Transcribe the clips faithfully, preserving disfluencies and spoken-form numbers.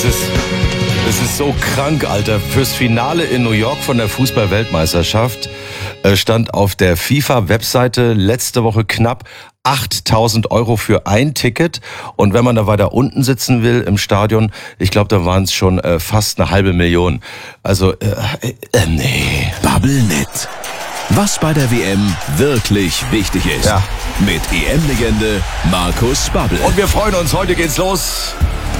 ist, es ist so krank, Alter. Fürs Finale in New York von der Fußball-Weltmeisterschaft äh, stand auf der FIFA-Webseite letzte Woche knapp achttausend Euro für ein Ticket. Und wenn man da weiter unten sitzen will im Stadion, ich glaube, da waren es schon äh, fast eine halbe Million. Also, äh, äh, nee. Bubblenet. Was bei der W M wirklich wichtig ist. Ja. Mit E M-Legende Markus Babbel. Und wir freuen uns, heute geht's los.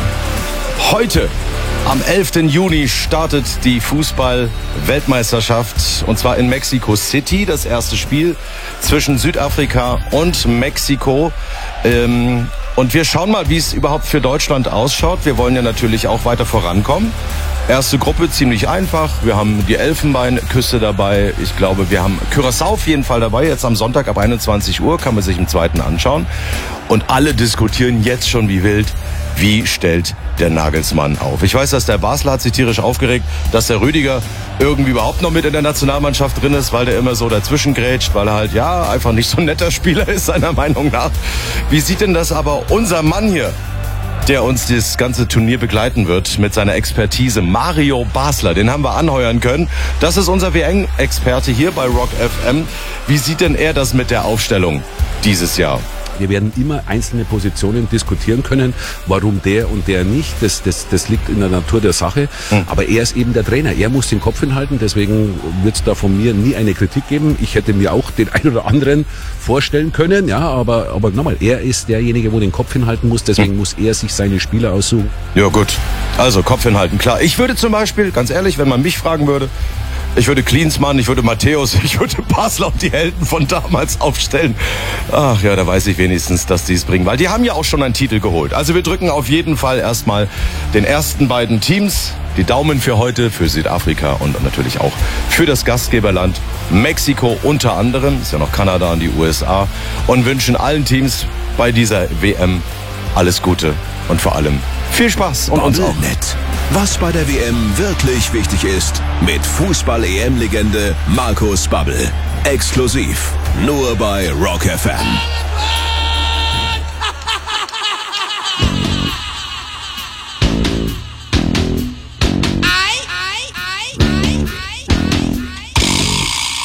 Heute, am elften Juni, startet die Fußball-Weltmeisterschaft. Und zwar in Mexico City. Das erste Spiel zwischen Südafrika und Mexiko. Ähm, und wir schauen mal, wie es überhaupt für Deutschland ausschaut. Wir wollen ja natürlich auch weiter vorankommen. Erste Gruppe ziemlich einfach. Wir haben die Elfenbeinküste dabei. Ich glaube, wir haben Curaçao auf jeden Fall dabei. Jetzt am Sonntag ab einundzwanzig Uhr kann man sich im zweiten anschauen. Und alle diskutieren jetzt schon wie wild, wie stellt der Nagelsmann auf. Ich weiß, dass der Basler hat sich tierisch aufgeregt, dass der Rüdiger irgendwie überhaupt noch mit in der Nationalmannschaft drin ist, weil der immer so dazwischen grätscht, weil er halt, ja, einfach nicht so ein netter Spieler ist, seiner Meinung nach. Wie sieht denn das aber unser Mann hier, der uns das ganze Turnier begleiten wird mit seiner Expertise, Mario Basler, den haben wir anheuern können. Das ist unser W M-Experte hier bei Rock F M. Wie sieht denn er das mit der Aufstellung dieses Jahr? Wir werden immer einzelne Positionen diskutieren können, warum der und der nicht. Das, das, das liegt in der Natur der Sache. Mhm. Aber er ist eben der Trainer. Er muss den Kopf hinhalten. Deswegen wird es da von mir nie eine Kritik geben. Ich hätte mir auch den einen oder anderen vorstellen können. Ja, aber, aber nochmal, er ist derjenige, wo den Kopf hinhalten muss. Deswegen mhm. muss er sich seine Spieler aussuchen. Ja gut, also Kopf hinhalten, klar. Ich würde zum Beispiel, ganz ehrlich, wenn man mich fragen würde, ich würde Klinsmann, ich würde Matthäus, ich würde Basler und die Helden von damals aufstellen. Ach ja, da weiß ich wenigstens, dass die es bringen. Weil die haben ja auch schon einen Titel geholt. Also wir drücken auf jeden Fall erstmal den ersten beiden Teams die Daumen für heute, für Südafrika und natürlich auch für das Gastgeberland Mexiko unter anderem. Ist ja noch Kanada und die U S A. Und wünschen allen Teams bei dieser W M alles Gute und vor allem viel Spaß und uns auch. Was bei der W M wirklich wichtig ist, mit Fußball-E M-Legende Markus Babbel. Exklusiv, nur bei Rock F M.